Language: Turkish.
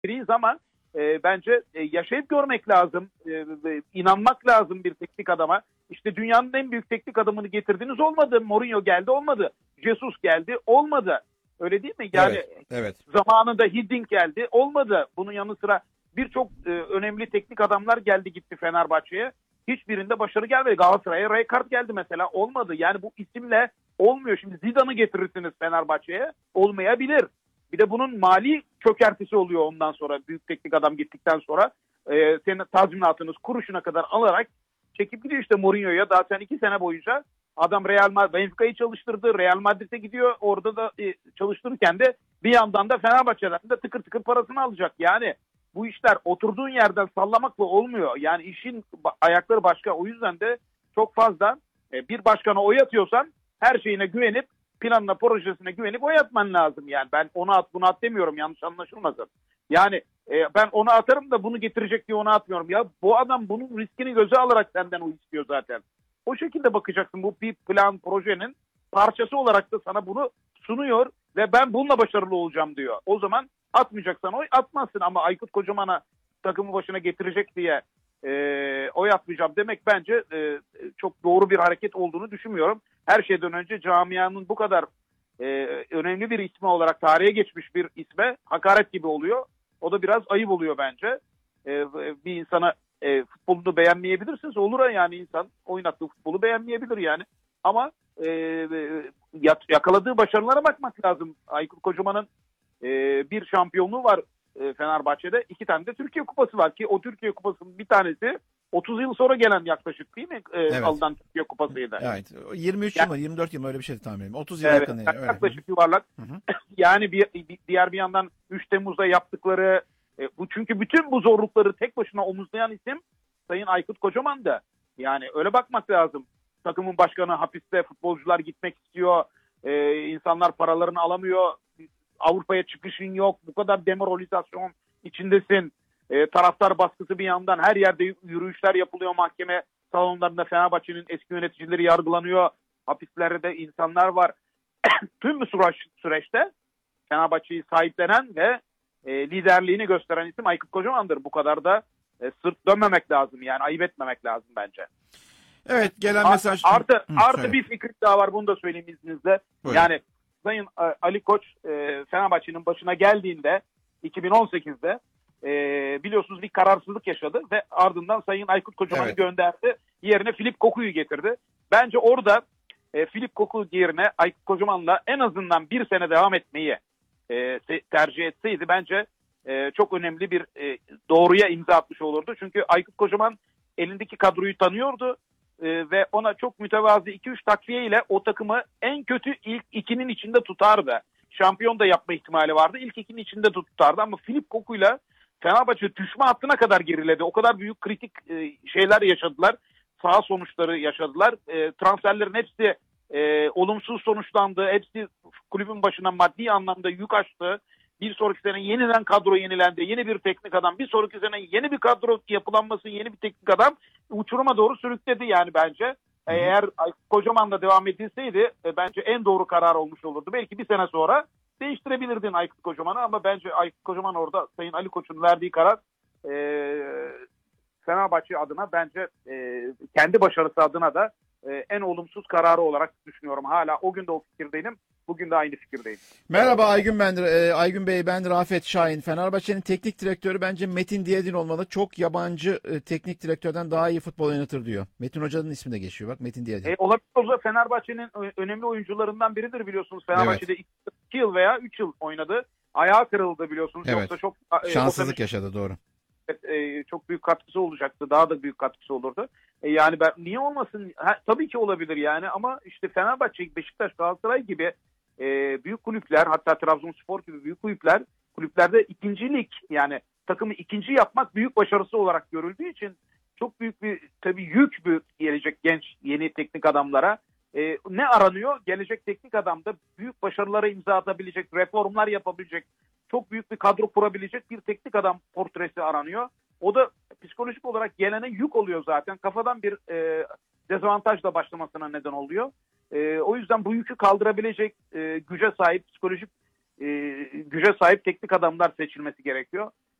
biriyiz ama bence yaşayıp görmek lazım. İnanmak lazım bir teknik adama. İşte dünyanın en büyük teknik adamını getirdiniz, olmadı. Mourinho geldi, olmadı. Jesus geldi, olmadı. Öyle değil mi? Yani evet. zamanında Hiddink geldi, olmadı. Bunun yanı sıra birçok önemli teknik adamlar geldi gitti Fenerbahçe'ye. Hiçbirinde başarı gelmedi. Galatasaray'a Rijkaard geldi mesela, olmadı. Yani bu isimle olmuyor. Şimdi Zidane'ı getirirsiniz Fenerbahçe'ye, olmayabilir. Bir de bunun mali çökertisi oluyor ondan sonra. Büyük teknik adam gittikten sonra senin tazminatınız kuruşuna kadar alarak çekip gidiyor işte Mourinho'ya. Daha sen 2 sene boyunca adam Real Madrid, Benfica'yı çalıştırdı. Real Madrid'e gidiyor. Orada da çalıştırırken de bir yandan da Fenerbahçe'den de tıkır tıkır parasını alacak. Yani bu işler oturduğun yerden sallamakla olmuyor. Yani işin ayakları başka. O yüzden de çok fazla bir başkana oy atıyorsan her şeyine güvenip, planına, projesine güvenip oy atman lazım. Yani ben onu at bunu at demiyorum, yanlış anlaşılmasın. Yani ben onu atarım da bunu getirecek diye onu atmıyorum. Ya bu adam bunun riskini göze alarak senden o istiyor zaten. O şekilde bakacaksın. Bu bir plan, projenin parçası olarak da sana bunu sunuyor ve ben bununla başarılı olacağım diyor. O zaman atmayacaksan oy atmazsın, ama Aykut Kocaman'a takımı başına getirecek diye oy atmayacağım demek bence çok doğru bir hareket olduğunu düşünmüyorum. Her şeyden önce camianın bu kadar önemli bir ismi olarak tarihe geçmiş bir isme hakaret gibi oluyor. O da biraz ayıp oluyor bence. Bir insana futbolunu beğenmeyebilirsiniz. Olur yani, insan oynattığı futbolu beğenmeyebilir yani. Ama yakaladığı başarılara bakmak lazım. Aykut Kocaman'ın bir şampiyonluğu var Fenerbahçe'de. 2 tane de Türkiye Kupası var ki o Türkiye Kupası'nın bir tanesi 30 yıl sonra gelen, yaklaşık değil mi? Evet. Alınan Türkiye Kupası'ydı. Evet. 23 yıl mı 24 yıl mı öyle bir şey tahmin ediyorum. 30 yıl Evet, yakın. Yani. yaklaşık yuvarlak. Yani diğer bir yandan 3 Temmuz'da yaptıkları bu, çünkü bütün bu zorlukları tek başına omuzlayan isim Sayın Aykut Kocaman'dı. Yani öyle bakmak lazım. Takımın başkanı hapiste, futbolcular gitmek istiyor, insanlar paralarını alamıyor, Avrupa'ya çıkışın yok, bu kadar demoralizasyon içindesin. Taraftar baskısı bir yandan, her yerde yürüyüşler yapılıyor, mahkeme salonlarında Fenerbahçe'nin eski yöneticileri yargılanıyor, hapislerde insanlar var. Tüm bu süreçte Fenerbahçe'yi sahiplenen ve liderliğini gösteren isim Aykut Kocaman'dır. Bu kadar da sırt dönmemek lazım, yani ayıp etmemek lazım bence. Evet, gelen mesaj. Artı bir fikrim daha var, bunu da söyleyeyim izninizle. Buyurun. Yani Sayın Ali Koç Fenerbahçe'nin başına geldiğinde 2018'de biliyorsunuz bir kararsızlık yaşadı ve ardından Sayın Aykut Kocaman'ı gönderdi. Yerine Filip Koku'yu getirdi. Bence orada Filip Koku yerine Aykut Kocaman'la en azından bir sene devam etmeyi tercih etseydi bence çok önemli bir doğruya imza atmış olurdu. Çünkü Aykut Kocaman elindeki kadroyu tanıyordu ve ona çok mütevazı 2-3 takviye ile o takımı en kötü ilk 2'nin içinde tutardı. Şampiyon da yapma ihtimali vardı. İlk 2'nin içinde tutardı ama Filip Koku'yla Fenerbahçe düşme hattına kadar geriledi. O kadar büyük kritik şeyler yaşadılar. Saha sonuçları yaşadılar. Transferlerin hepsi olumsuz sonuçlandı. Hepsi kulübün başına maddi anlamda yük açtı. Bir sonraki sene yeniden kadro yenilendi. Yeni bir teknik adam. Bir sonraki sene yeni bir kadro yapılanması, yeni bir teknik adam uçuruma doğru sürükledi yani bence. Eğer Kocaman'la devam edilseydi bence en doğru karar olmuş olurdu. Belki bir sene sonra değiştirebilirdin Aykut Kocaman'ı, ama bence Aykut Kocaman orada Sayın Ali Koç'un verdiği karar Fenerbahçe adına, bence kendi başarısı adına da en olumsuz kararı olarak düşünüyorum. Hala o gün de o fikirdeyim. Bugün de aynı fikirdeyim. Merhaba Aygün Bey, ben Rafet Şahin. Fenerbahçe'nin teknik direktörü bence Metin Diyedin olmalı. Çok yabancı teknik direktörden daha iyi futbol oynatır diyor. Metin Hoca'nın ismi de geçiyor bak, Metin Diyedin. Olabilir. Fenerbahçe'nin önemli oyuncularından biridir biliyorsunuz. Fenerbahçe'de 2 yıl veya 3 yıl oynadı. Ayağı kırıldı biliyorsunuz. Evet. Yoksa çok şanssızlık yaşadı, doğru. Çok büyük katkısı olacaktı. Daha da büyük katkısı olurdu. Yani ben niye olmasın? Tabii ki olabilir yani, ama işte Fenerbahçe, Beşiktaş, Galatasaray gibi büyük kulüpler, hatta Trabzonspor gibi büyük kulüplerde ikincilik, yani takımı ikinci yapmak büyük başarısı olarak görüldüğü için çok büyük bir tabii yük gelecek genç yeni teknik adamlara. Ne aranıyor? Gelecek teknik adamda büyük başarılara imza atabilecek, reformlar yapabilecek, çok büyük bir kadro kurabilecek bir teknik adam portresi aranıyor. O da psikolojik olarak gelene yük oluyor zaten. Kafadan bir dezavantajla başlamasına neden oluyor. O yüzden bu yükü kaldırabilecek güce sahip, psikolojik güce sahip teknik adamlar seçilmesi gerekiyor.